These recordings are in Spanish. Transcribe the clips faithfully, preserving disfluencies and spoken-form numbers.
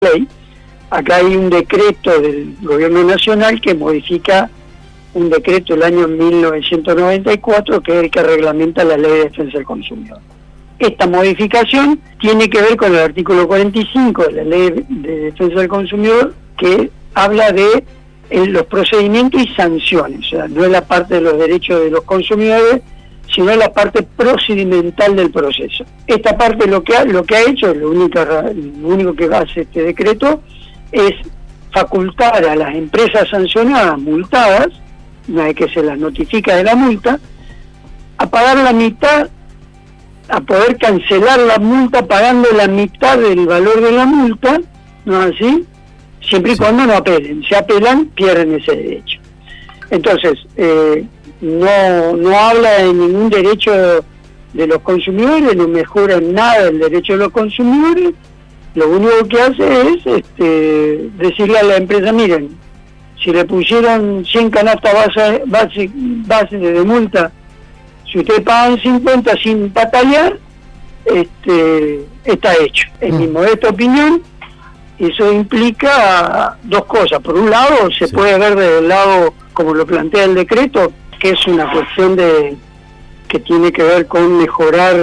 ley. Acá hay un decreto del gobierno nacional que modifica un decreto del año mil novecientos noventa y cuatro, que es el que reglamenta la ley de defensa del consumidor. Esta modificación tiene que ver con el artículo cuarenta y cinco de la ley de defensa del consumidor, que habla de eh, los procedimientos y sanciones. O sea, no es la parte de los derechos de los consumidores, sino la parte procedimental del proceso. Esta parte lo que ha, lo que ha hecho, lo único, lo único que hace este decreto, es facultar a las empresas sancionadas, multadas, una vez que se las notifica de la multa, a pagar la mitad, a poder cancelar la multa pagando la mitad del valor de la multa, ¿no es así? Siempre y sí. cuando no apelen. Si apelan, pierden ese derecho. Entonces, eh, no, no habla de ningún derecho de los consumidores, no mejora en nada el derecho de los consumidores. Lo único que hace es este, decirle a la empresa, miren, si le pusieron cien canastas base, base, base de multa, si ustedes pagan cincuenta sin batallar, este, está hecho. En mi modesta opinión, eso implica dos cosas. Por un lado, se sí. puede ver desde el lado, como lo plantea el decreto, que es una cuestión de que tiene que ver con mejorar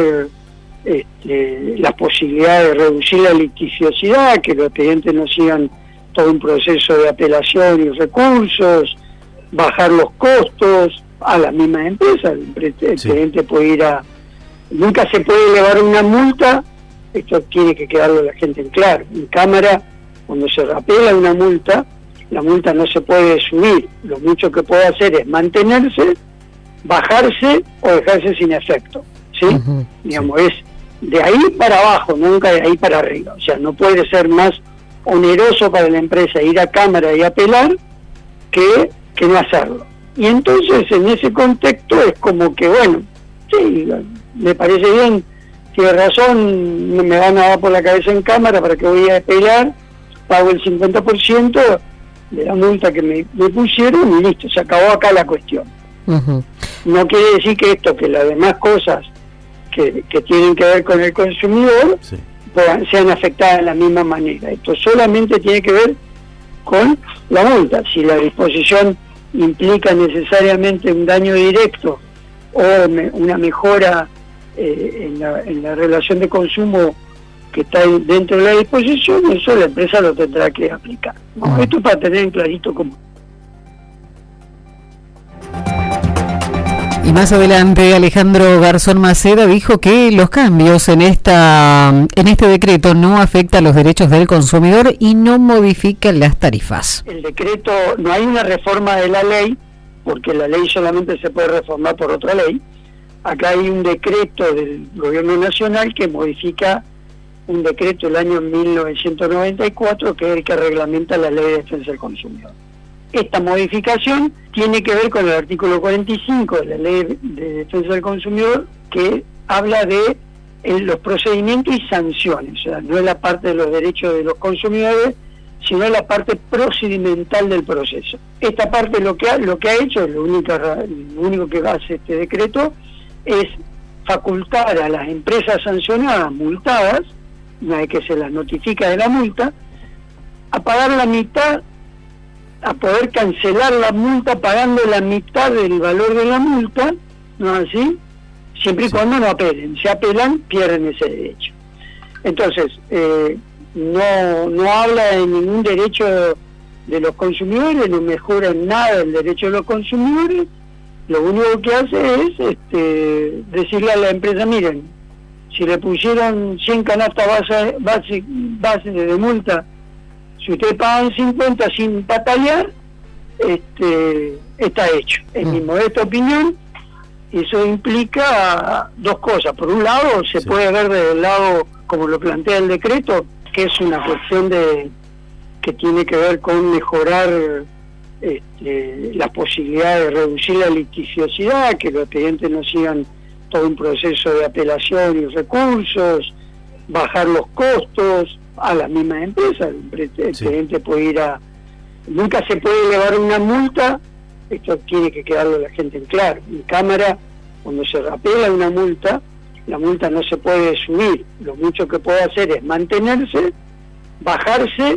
este, la posibilidad de reducir la litigiosidad, que los expedientes no sigan todo un proceso de apelación y recursos, bajar los costos a las mismas empresas. El expediente sí. puede ir a... Nunca se puede elevar una multa, esto tiene que quedarlo a la gente en claro. En Cámara, cuando se apela una multa, la multa no se puede subir. Lo mucho que puede hacer es mantenerse, bajarse o dejarse sin efecto. ¿Sí? Uh-huh, Digamos, sí. es de ahí para abajo, nunca de ahí para arriba. O sea, no puede ser más oneroso para la empresa ir a Cámara y apelar que, que no hacerlo. Y entonces, en ese contexto, es como que, bueno, sí, me parece bien, tiene razón, me van a dar por la cabeza en Cámara para que voy a apelar, pago el cincuenta por ciento de la multa que me, me pusieron y listo, se acabó acá la cuestión. Uh-huh. No quiere decir que esto, que las demás cosas que, que tienen que ver con el consumidor sí. puedan, sean afectadas de la misma manera. Esto solamente tiene que ver con la multa. Si la disposición implica necesariamente un daño directo o me, una mejora eh, en, la, en la relación de consumo que está dentro de la disposición, eso la empresa lo tendrá que aplicar, ¿no? Uh-huh. Esto para tener en clarito cómo. Y más adelante Alejandro Garzón Maceda dijo que los cambios en esta en este decreto no afectan los derechos del consumidor y no modifican las tarifas. El decreto, no hay una reforma de la ley, porque la ley solamente se puede reformar por otra ley. Acá hay un decreto del gobierno nacional que modifica un decreto del año mil novecientos noventa y cuatro, que es el que reglamenta la ley de defensa del consumidor. Esta modificación tiene que ver con el artículo cuarenta y cinco de la ley de defensa del consumidor, que habla de eh, los procedimientos y sanciones. O sea, no es la parte de los derechos de los consumidores, sino la parte procedimental del proceso. Esta parte lo que ha, lo que ha hecho, lo único, lo único que hace este decreto, es facultar a las empresas sancionadas, multadas, una vez que se las notifica de la multa, a pagar la mitad, a poder cancelar la multa pagando la mitad del valor de la multa, ¿no es así? Siempre y sí. cuando no apelen. Si apelan, pierden ese derecho. Entonces, eh, no, no habla de ningún derecho de los consumidores, no mejora en nada el derecho de los consumidores. Lo único que hace es este, decirle a la empresa, miren, si le pusieron cien canastas base, base, base de multa, si ustedes pagan cincuenta sin batallar, este, está hecho. En mm. mi modesta opinión, eso implica dos cosas. Por un lado, se sí. puede ver desde el lado, como lo plantea el decreto, que es una cuestión de que tiene que ver con mejorar este, la posibilidad de reducir la litigiosidad, que los expedientes no sigan todo un proceso de apelación y recursos, bajar los costos a las mismas empresas. El expediente sí. puede ir a... Nunca se puede elevar una multa, esto tiene que quedarlo a la gente en claro. En Cámara, cuando se apela una multa, la multa no se puede subir. Lo mucho que puede hacer es mantenerse, bajarse